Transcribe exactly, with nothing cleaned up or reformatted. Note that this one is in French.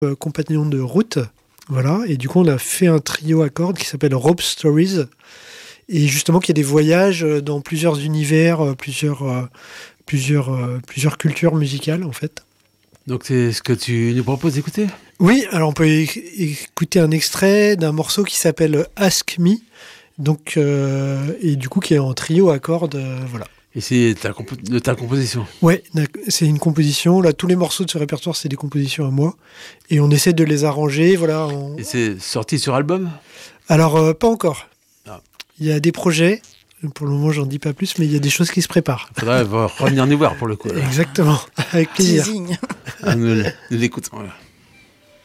euh, compagnons de route. Voilà. Et du coup, on a fait un trio à cordes qui s'appelle Rope Stories. Et justement, qu'il y a des voyages dans plusieurs univers, plusieurs, euh, plusieurs, euh, plusieurs cultures musicales, en fait. Donc, c'est ce que tu nous proposes d'écouter ? Oui, alors on peut é- écouter un extrait d'un morceau qui s'appelle Ask Me. Donc, euh, et du coup, qui est en trio à cordes. Euh, voilà. Et c'est ta compo- de ta composition ? Ouais, c'est une composition. Là, tous les morceaux de ce répertoire, c'est des compositions à moi. Et on essaie de les arranger. Voilà. On... Et c'est sorti sur album ? Alors, euh, pas encore. Ah. Il y a des projets. Pour le moment, j'en dis pas plus, mais il y a des choses qui se préparent. Il faudrait revenir nous voir pour le coup. Alors. Exactement, avec plaisir. Teasing. Ah, nous, nous l'écoutons. Voilà.